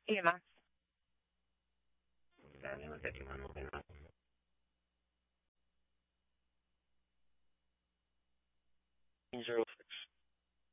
入れます。 じゃあ、眠せて今飲めます。 0